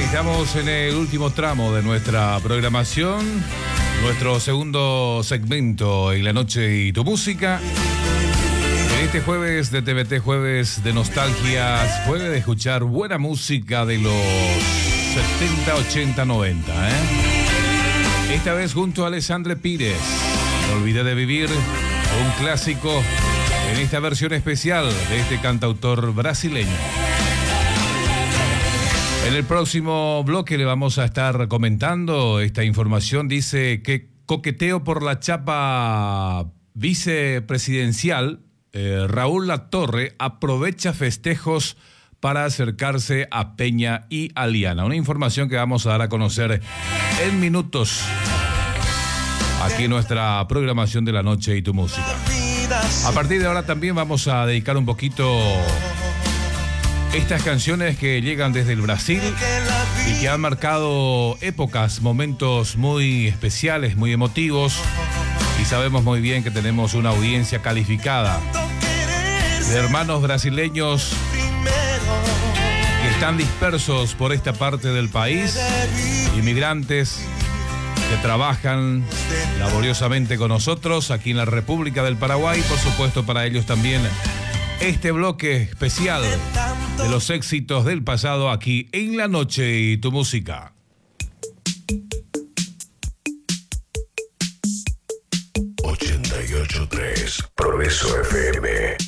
Estamos en el último tramo de nuestra programación, nuestro segundo segmento en la noche y tu música. En este jueves de TVT, jueves de nostalgias, jueves de escuchar buena música de los 70, 80, 90. Esta vez junto a Alessandre Pires. No olvidé de vivir un clásico en esta versión especial de este cantautor brasileño. En el próximo bloque le vamos a estar comentando esta información. Dice que coqueteo por la chapa vicepresidencial. Raúl Latorre aprovecha festejos para acercarse a Peña y Aliana. Una información que vamos a dar a conocer en minutos aquí en nuestra programación de la noche y tu música. A partir de ahora también vamos a dedicar un poquito estas canciones que llegan desde el Brasil y que han marcado épocas, momentos muy especiales, muy emotivos, y sabemos muy bien que tenemos una audiencia calificada de hermanos brasileños que están dispersos por esta parte del país, inmigrantes que trabajan laboriosamente con nosotros aquí en la República del Paraguay. Por supuesto, para ellos también este bloque especial de los éxitos del pasado aquí en la noche y tu música. 88.3 Progreso FM.